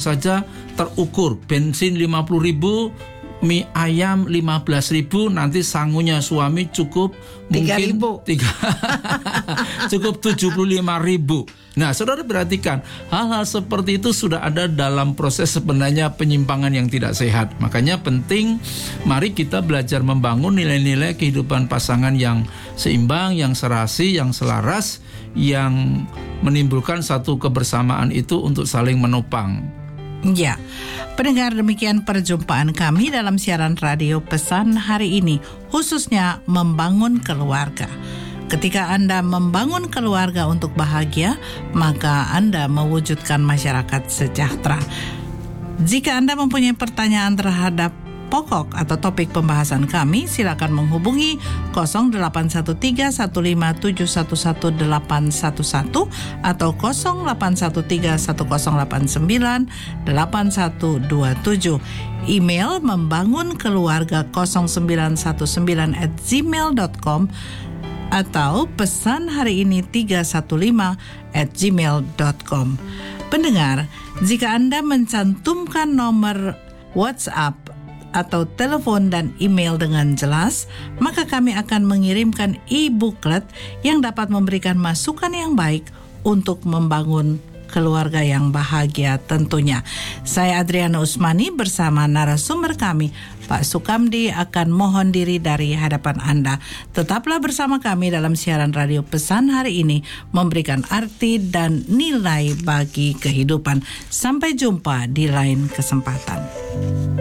saja terukur, bensin 50.000, mie ayam 15.000, nanti sangunya suami cukup mungkin 3.000. cukup 75.000. Nah, saudara perhatikan, hal-hal seperti itu sudah ada dalam proses sebenarnya penyimpangan yang tidak sehat. Makanya penting, mari kita belajar membangun nilai-nilai kehidupan pasangan yang seimbang, yang serasi, yang selaras, yang menimbulkan satu kebersamaan itu untuk saling menopang. Ya, pendengar, demikian perjumpaan kami dalam siaran radio Pesan hari ini, khususnya membangun keluarga. Ketika Anda membangun keluarga untuk bahagia, maka Anda mewujudkan masyarakat sejahtera. Jika Anda mempunyai pertanyaan terhadap pokok atau topik pembahasan kami, silakan menghubungi 0813-15711-811 atau 0813-1089-8127. Email membangunkeluarga0919@gmail.com atau pesan hari ini 315@gmail.com. Pendengar, jika Anda mencantumkan nomor WhatsApp atau telepon dan email dengan jelas, maka kami akan mengirimkan e-booklet yang dapat memberikan masukan yang baik untuk membangun keluarga yang bahagia tentunya. Saya Adriana Usmani bersama narasumber kami, Pak Sukamdi, akan mohon diri dari hadapan Anda. Tetaplah bersama kami dalam siaran radio Pesan hari ini, memberikan arti dan nilai bagi kehidupan. Sampai jumpa di lain kesempatan.